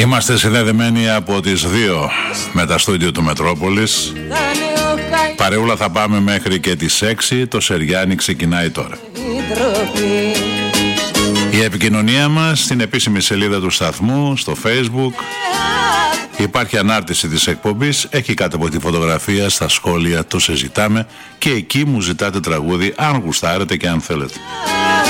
Είμαστε συνδεδεμένοι από τις 2 με τα στούντιο του Μετρόπολης. Παρεούλα θα πάμε μέχρι και τις 6. Το Σεριάνι ξεκινάει τώρα. Η επικοινωνία μας στην επίσημη σελίδα του σταθμού, στο Facebook. Υπάρχει ανάρτηση της εκπομπής, έχει κάτω από τη φωτογραφία, στα σχόλια το συζητάμε και εκεί μου ζητάτε τραγούδι αν γουστάρετε και αν θέλετε.